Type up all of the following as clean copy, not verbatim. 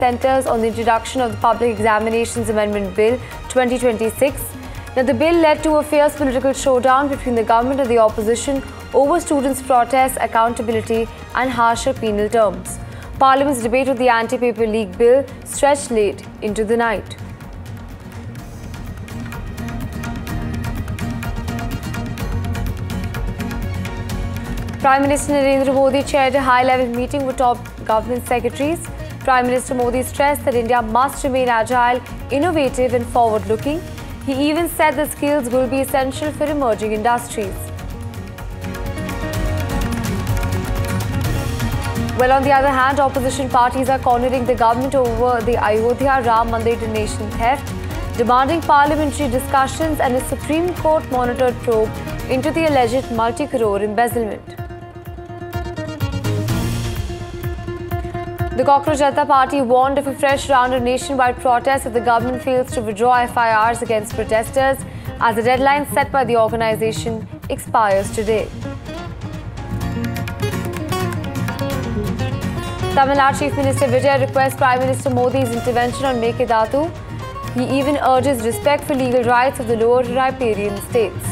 centers on the introduction of the Public Examinations Amendment Bill 2026. Now, the bill led to a fierce political showdown between the government and the opposition over students' protests, accountability and harsher penal terms. Parliament's debate of the anti-paper leak bill stretched late into the night. Prime Minister Narendra Modi chaired a high-level meeting with top government secretaries. Prime Minister Modi stressed that India must remain agile, innovative and forward-looking. He even said the skills will be essential for emerging industries. Well, on the other hand, opposition parties are cornering the government over the Ayodhya Ram Mandir donation theft, demanding parliamentary discussions and a Supreme Court-monitored probe into the alleged multi-crore embezzlement. The Cockroach Janata Party warned of a fresh round of nationwide protests if the government fails to withdraw FIRs against protesters, as the deadline set by the organisation expires today. Tamil Nadu Chief Minister Vijay requests Prime Minister Modi's intervention on Mekedatu. He even urges respect for legal rights of the lower riparian states.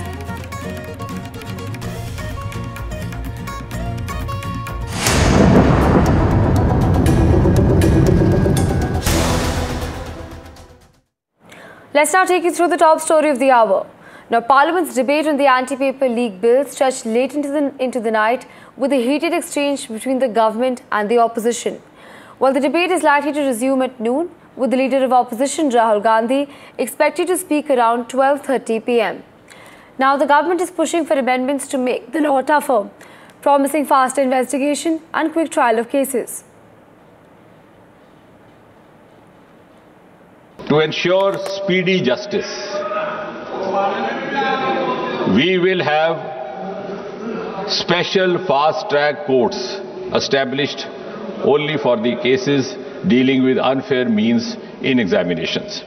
Let's now take you through the top story of the hour. Now, Parliament's debate on the anti-paper leak bill stretched late into the night with a heated exchange between the government and the opposition. While the debate is likely to resume at noon, with the leader of opposition, Rahul Gandhi, expected to speak around 12:30 p.m. Now, the government is pushing for amendments to make the law tougher, promising faster investigation and quick trial of cases. To ensure speedy justice, we will have special fast-track courts established only for the cases dealing with unfair means in examinations.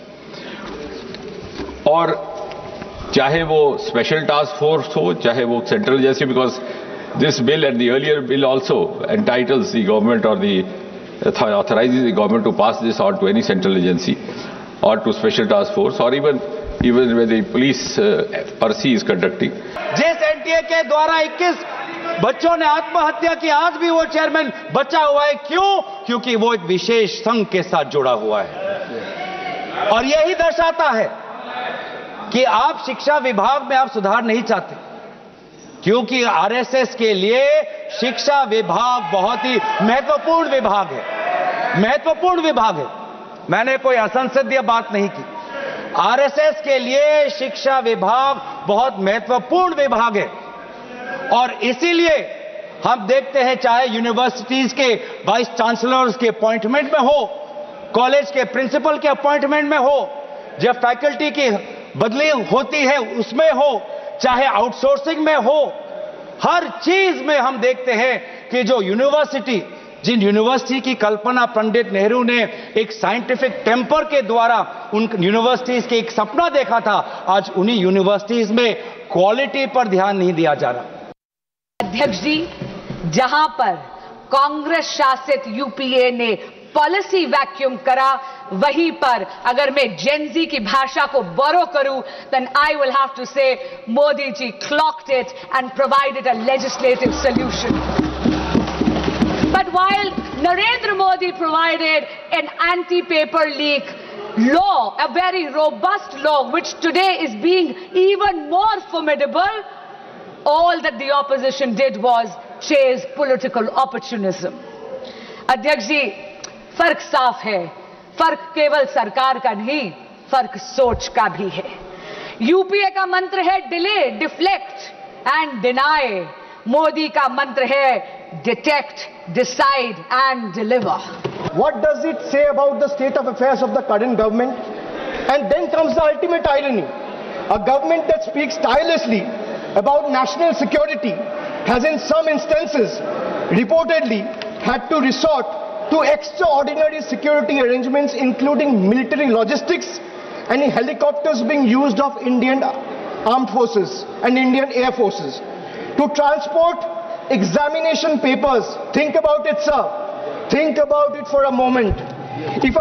और चाहे वो special task force हो, चाहे वो central agency, because this bill and the earlier bill also entitles the government or the authorizes the government to pass this on to any central agency or to special task force, or even when the police RC is conducting. जिस NTA के द्वारा 21 बच्चों ने आत्महत्या की, आज भी वो चेयरमैन बचा हुआ है। क्यों? क्योंकि वो एक विशेष संघ के साथ जुड़ा हुआ है। और यही दर्शाता है कि आप शिक्षा विभाग में आप सुधार नहीं चाहते, क्योंकि आरएसएस के लिए शिक्षा विभाग बहुत ही महत्वपूर्ण विभाग है। महत्वपूर्ण विभाग है। मैंने कोई असंसदीय बात नहीं की। आरएसएस के लिए शिक्षा विभाग बहुत महत्वपूर्ण विभाग है और इसीलिए हम देखते हैं, चाहे यूनिवर्सिटीज के वाइस चांसलर्स के अपॉइंटमेंट में हो, कॉलेज के प्रिंसिपल के अपॉइंटमेंट में हो, जब फैकल्टी की बदली होती है उसमें हो, चाहे आउटसोर्सिंग में हो, हर चीज में हम देखते हैं कि जो जिन यूनिवर्सिटी की कल्पना पंडित नेहरू ने एक साइंटिफिक टेम्पर के द्वारा उन यूनिवर्सिटीज के एक सपना देखा था, आज उन्हीं यूनिवर्सिटीज में क्वालिटी पर ध्यान नहीं दिया जा रहा। अध्यक्ष जी, जहां पर कांग्रेस शासित यूपीए ने पॉलिसी वैक्यूम करा, वहीं पर अगर मैं जेनजी की भाषा को बोरो करूं, then I will have to say Modi ji clocked it and provided a legislative solution. But while Narendra Modi provided an anti-paper leak law, a very robust law, which today is being even more formidable, all that the opposition did was chase political opportunism. अध्यक्ष जी, फर्क साफ है। फर्क केवल सरकार का नहीं, फर्क सोच का भी है। यूपीए का मंत्र है delay, deflect and deny. Modi का मंत्र है detect, decide and deliver. What does it say about the state of affairs of the current government? And then comes the ultimate irony. A government that speaks tirelessly about national security has in some instances reportedly had to resort to extraordinary security arrangements, including military logistics and helicopters being used of Indian armed forces and Indian air forces to transport examination papers. Think about it, sir. Think about it for a moment. If